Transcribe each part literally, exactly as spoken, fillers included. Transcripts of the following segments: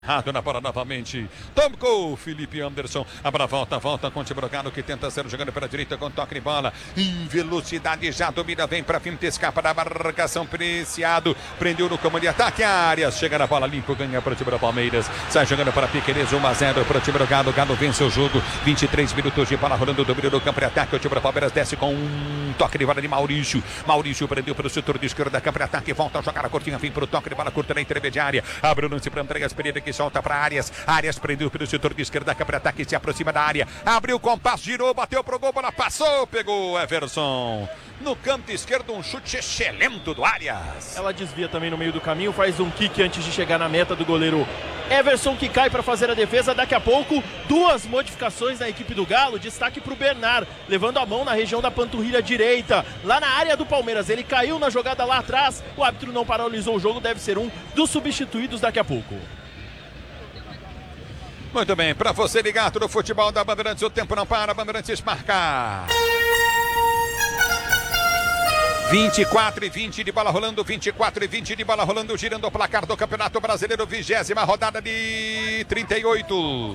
Errado na bola novamente. Tomou Felipe Anderson. A volta, volta com o Tibrogalo que tenta ser jogando para a direita com toque de bola. Em velocidade já domina, vem para finta, escapa da marcação. Preciado, prendeu no comando de ataque. Arias chega na bola limpo, ganha para o time do Palmeiras. Sai jogando para Piqueires, um a zero para o time do Galo. Galo vence o jogo. vinte e três minutos de bola rolando, domínio do campo de ataque. O time do Palmeiras desce com um toque de bola de Maurício. Maurício prendeu pelo setor de esquerda, campo de ataque. Volta a jogar a curtinha, vem para o toque de bola curta na intermediária. Abre o lance para Andréas Pereira que solta para Arias. Arias prendeu pelo setor de esquerda, campo de ataque, se aproxima da área. Abriu o compasso, girou, bateu pro gol, bola passou, pegou Everson. No canto esquerdo, um chute excelente do Arias. Ela desvia também no meio do caminho, faz um kick antes de chegar na meta do goleiro Everson, que cai para fazer a defesa. Daqui a pouco, duas modificações na equipe do Galo. Destaque para o Bernard, levando a mão na região da panturrilha direita, lá na área do Palmeiras. Ele caiu na jogada lá atrás, o árbitro não paralisou o jogo, deve ser um dos substituídos daqui a pouco. Muito bem, para você ligado no futebol da Bandeirantes, o tempo não para, Bandeirantes marca. vinte e quatro e vinte de bola rolando, vinte e quatro e vinte de bola rolando, girando o placar do Campeonato Brasileiro, vigésima rodada de trinta e oito.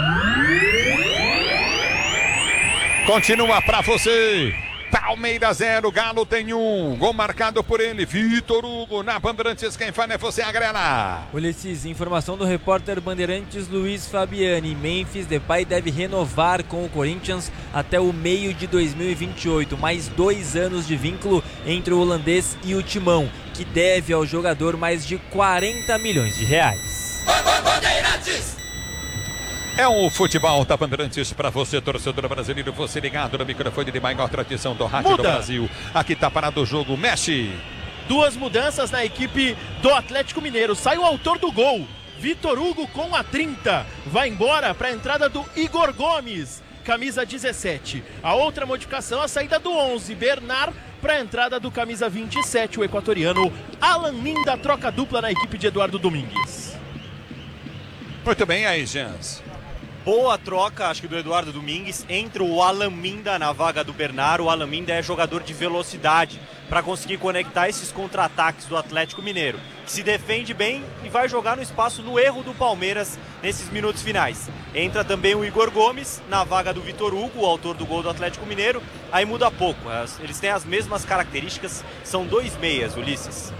Continua para você. Palmeiras zero, Galo tem um. Gol marcado por ele, Vitor Hugo. Na Bandeirantes, quem fala é você, Agrela. Ulisses, informação do repórter Bandeirantes Luiz Fabiani. Memphis Depay deve renovar com o Corinthians até o meio de dois mil e vinte e oito. Mais dois anos de vínculo entre o holandês e o Timão, que deve ao jogador mais de quarenta milhões de reais. Bandeirantes! É o futebol da Bandeirantes para você, torcedor brasileiro. Você ligado no microfone de maior tradição do rádio Muda. do Brasil. Aqui tá parado o jogo, mexe. Duas mudanças na equipe do Atlético Mineiro. Sai o autor do gol, Vitor Hugo, com a trinta. Vai embora para a entrada do Igor Gomes, camisa dezessete. A outra modificação, a saída do onze, Bernard, para a entrada do camisa vinte e sete, o equatoriano Alan Minda. Troca dupla na equipe de Eduardo Domingues. Muito bem, aí, Jans. Boa troca, acho que do Eduardo Domingues. Entra o Alan Minda na vaga do Bernard. O Alan Minda é jogador de velocidade para conseguir conectar esses contra-ataques do Atlético Mineiro, que se defende bem e vai jogar no espaço, no erro do Palmeiras nesses minutos finais. Entra também o Igor Gomes na vaga do Vitor Hugo, o autor do gol do Atlético Mineiro. Aí muda pouco, eles têm as mesmas características, são dois meias, Ulisses.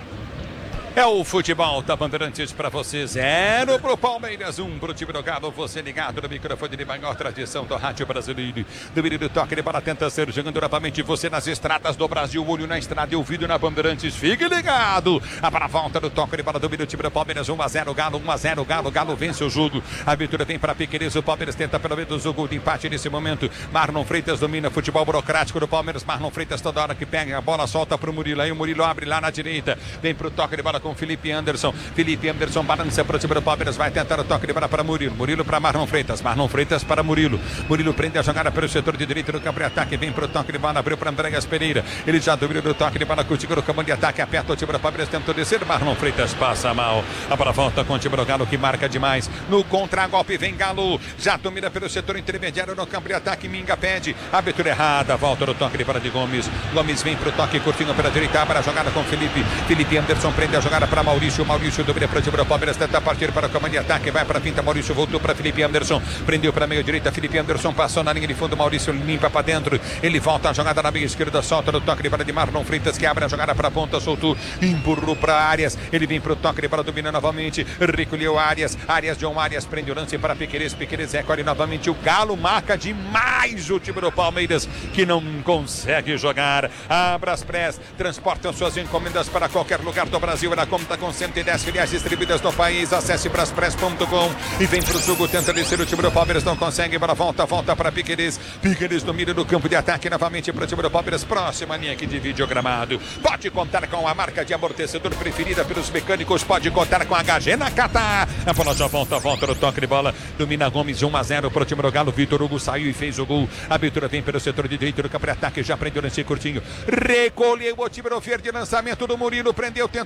É o futebol da Bandeirantes para você, zero pro Palmeiras, um pro time do Galo. Você ligado no microfone de maior tradição do rádio brasileiro. Domínio do toque de bola, tenta ser jogando novamente você nas estradas do Brasil. Olho na estrada e ouvido na Bandeirantes. Fique ligado. A para a volta do toque de bola, domínio do time do Palmeiras, um a zero, Galo, um a zero, Galo, Galo vence o jogo. A abertura vem para Piqueires, o Palmeiras tenta pelo menos o gol de empate nesse momento. Marlon Freitas domina futebol burocrático do Palmeiras. Marlon Freitas toda hora que pega a bola, solta pro Murilo. Aí o Murilo abre lá na direita. Vem pro toque de bola com Felipe Anderson. Felipe Anderson balança para o time do Palmeiras, vai tentar o toque de bola para Murilo. Murilo para Marlon Freitas. Marlon Freitas para Murilo. Murilo prende a jogada pelo setor de direita do campo de ataque. Vem para o toque de bola, abriu para Andréas Pereira. Ele já domina o toque de bola, conseguiu o comando de ataque, aperta o time do Palmeiras, tentou descer. Marlon Freitas passa mal. A bola volta com o time do Galo que marca demais. No contra-golpe vem Galo. Já domina pelo setor intermediário no campo de ataque. Minga pede. Abertura errada. Volta no toque de bola de Gomes. Gomes vem para o toque curtinho pela direita. Abre a jogada com Felipe. Felipe Anderson prende a jogada para Maurício. Maurício domina para o time do Palmeiras. Tenta partir para o comando de ataque. Vai para a finta. Maurício voltou para Felipe Anderson. Prendeu para a meia direita. Felipe Anderson passou na linha de fundo. Maurício limpa para dentro. Ele volta a jogada na meia esquerda. Solta no toque de bola de Marlon Freitas, que abre a jogada para a ponta. Soltou. Empurrou para Arias. Ele vem para o toque de bola. Domina novamente. Recolheu Arias. Arias, John Arias. Prende o lance para Piqueires. Piqueires recolhe novamente. O Galo marca demais o time do Palmeiras, que não consegue jogar. Abra as press. Transportam suas encomendas para qualquer lugar do Brasil. Ela conta com cento e dez filiais distribuídas no país. Acesse braspress ponto com e vem pro jogo. Tenta descer o time do Palmeiras. Não consegue. Para volta. Volta para Piqueires. Piqueires domina no campo de ataque novamente para o time do Palmeiras. Próxima linha que divide o gramado. Pode contar com a marca de amortecedor preferida pelos mecânicos. Pode contar com a H G Nakata. A bola já volta. Volta no toque de bola. Domina Gomes. um a zero para o time do Galo. Vitor Hugo saiu e fez o gol. A abertura vem pelo setor de direito do campo de ataque. Já prendeu nesse curtinho. Recolheu o time do verde. Lançamento do Murilo. Prendeu. Tentou partir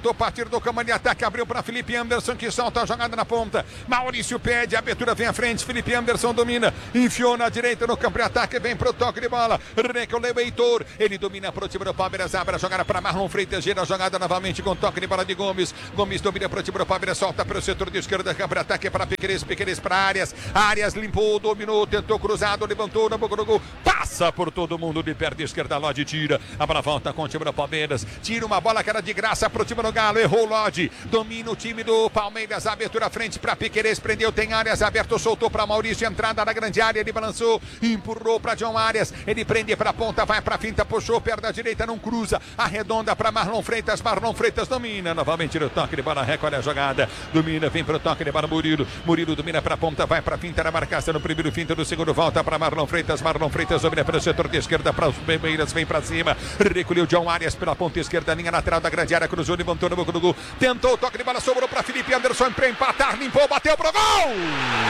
sair do comando de ataque, abriu para Felipe Anderson, que solta a jogada na ponta. Maurício pede, a abertura vem à frente, Felipe Anderson domina, enfiou na direita no campo de ataque, vem pro toque de bola, recolheu o Heitor, ele domina pro time do Palmeiras, abre a jogada para Marlon Freitas, gira a jogada novamente com toque de bola de Gomes, Gomes domina pro time do Palmeiras, solta para o setor de esquerda, campo de ataque para Piquerez, Piquerez para Arias, Arias limpou, dominou, tentou cruzado, levantou na boca do gol, passa por todo mundo de perna esquerda, Lodi tira, a bola volta com o time do Palmeiras, tira uma bola que era de graça pro time do Galo, errou o Lodi, domina o time do Palmeiras, abertura frente para Piquerez, prendeu, tem Arias aberto, soltou para Maurício, entrada na grande área, ele balançou, empurrou para John Arias, ele prende para a ponta, vai para a finta, puxou, perna direita, não cruza, arredonda para Marlon Freitas, Marlon Freitas domina, novamente no toque de bola, recolhe a jogada, domina, vem para o toque de bola, Murilo, Murilo domina para a ponta, vai para a finta na marcação, no primeiro finta, no segundo volta para Marlon Freitas, Marlon Freitas domina para o setor de esquerda, para os Palmeiras, vem para cima, recolheu John Arias pela ponta esquerda, linha lateral da grande área, cruzou, levantou no boca do gol, tentou o toque de bola, sobrou para Felipe Anderson para empatar, limpou, bateu pro gol!